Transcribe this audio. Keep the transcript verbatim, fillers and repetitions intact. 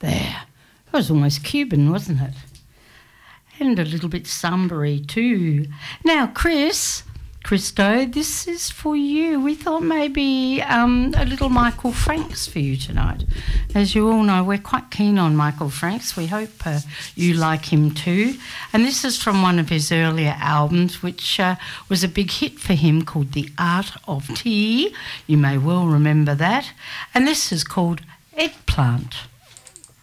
There. It was almost Cuban, wasn't it? And a little bit sumbery too. Now, Chris, Christo, this is for you. We thought maybe um, a little Michael Franks for you tonight. As you all know, we're quite keen on Michael Franks. We hope uh, you like him too. And this is from one of his earlier albums, which uh, was a big hit for him, called The Art of Tea. You may well remember that. And this is called Eggplant.